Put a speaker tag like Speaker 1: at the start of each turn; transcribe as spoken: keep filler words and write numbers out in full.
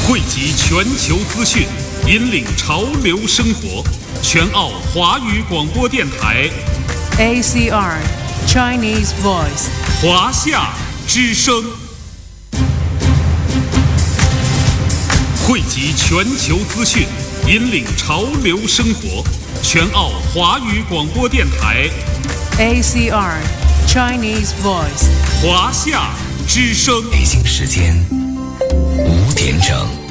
Speaker 1: 汇集全球资讯，引领潮流生活。全澳华语广播电台
Speaker 2: A C R Chinese Voice
Speaker 1: 华夏之声，汇集全球资讯，引领潮流生活。全澳华语广播电台
Speaker 2: A C R Chinese Voice
Speaker 1: 华夏之声。
Speaker 3: 北京时间五点整。